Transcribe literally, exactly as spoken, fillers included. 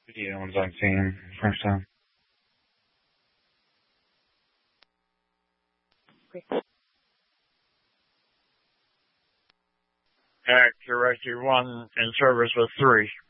Video ones I've seen first time. Accuracy one in service with three.